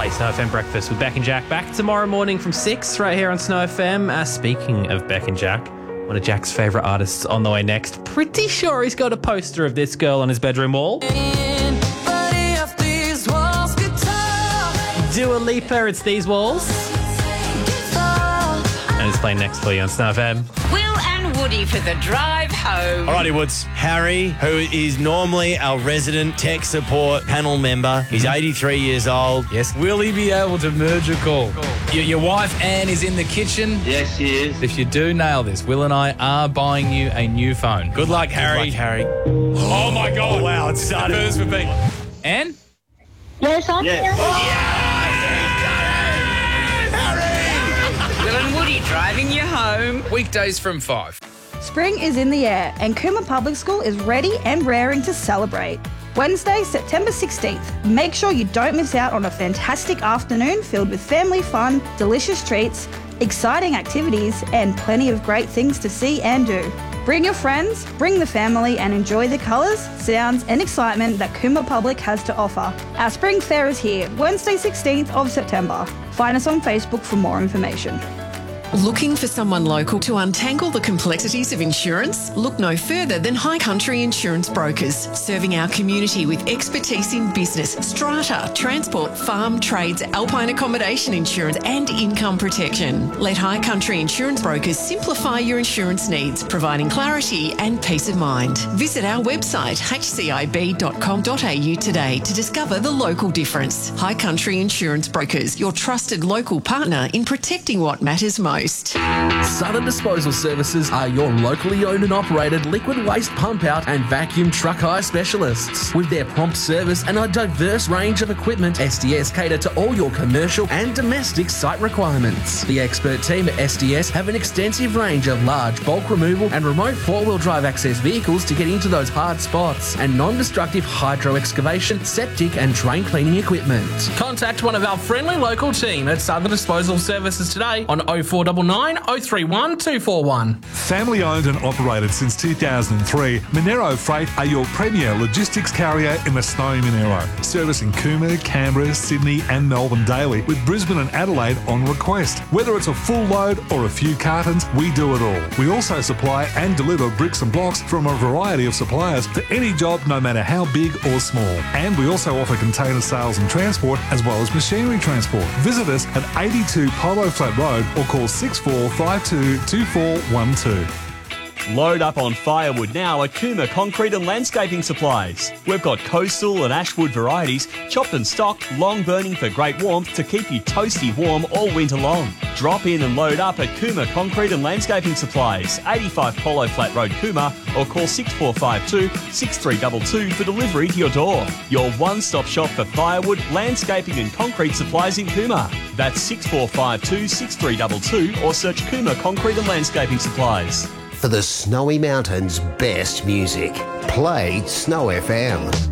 Play Snow FM Breakfast with Beck and Jack. Back tomorrow morning from 6 right here on Snow FM. Speaking of Beck and Jack, one of Jack's favourite artists on the way next. Pretty sure he's got a poster of this girl on his bedroom wall. Dua Lipa, It's These Walls. And it's playing next for you on Snow FM. Will and Woody for the drive home. Alrighty, Woods. Harry, who is normally our resident tech support panel member, he's 83 years old. Yes. Will he be able to merge a call? Your wife, Anne, is in the kitchen. Yes, she is. If you do nail this, Will and I are buying you a new phone. Good luck, Harry. Oh, my God. Oh, wow, it started. First for me. Anne? Yes, I'm here. Will and Woody driving you home. Weekdays from 5. Spring is in the air and Cooma Public School is ready and raring to celebrate. Wednesday, September 16th. Make sure you don't miss out on a fantastic afternoon filled with family fun, delicious treats, exciting activities, and plenty of great things to see and do. Bring your friends, bring the family, and enjoy the colours, sounds, and excitement that Cooma Public has to offer. Our spring fair is here, Wednesday, 16th of September. Find us on Facebook for more information. Looking for someone local to untangle the complexities of insurance? Look no further than High Country Insurance Brokers, serving our community with expertise in business, strata, transport, farm, trades, alpine accommodation insurance and income protection. Let High Country Insurance Brokers simplify your insurance needs, providing clarity and peace of mind. Visit our website hcib.com.au today to discover the local difference. High Country Insurance Brokers, your trusted local partner in protecting what matters most. Southern Disposal Services are your locally owned and operated liquid waste pump out and vacuum truck hire specialists. With their prompt service and a diverse range of equipment, SDS cater to all your commercial and domestic site requirements. The expert team at SDS have an extensive range of large bulk removal and remote four-wheel drive access vehicles to get into those hard spots, and non-destructive hydro excavation, septic and drain cleaning equipment. Contact one of our friendly local team at Southern Disposal Services today on 0499 031 241. Family owned and operated since 2003, Monero Freight are your premier logistics carrier in the snowy Monero, servicing Cooma, Canberra, Sydney and Melbourne daily, with Brisbane and Adelaide on request. Whether it's a full load or a few cartons, we do it all. We also supply and deliver bricks and blocks from a variety of suppliers for any job, no matter how big or small. And we also offer container sales and transport, as well as machinery transport. Visit us at 82 Polo Flat Road or call 6452 2412. Load up on firewood now at Cooma Concrete and Landscaping Supplies. We've got coastal and ashwood varieties, chopped and stocked, long burning for great warmth to keep you toasty warm all winter long. Drop in and load up at Cooma Concrete and Landscaping Supplies, 85 Polo Flat Road, Cooma, or call 6452 6322 for delivery to your door. Your one-stop shop for firewood, landscaping and concrete supplies in Cooma. That's 6452 6322 or search Cooma Concrete and Landscaping Supplies. For the Snowy Mountains' best music, play Snow FM.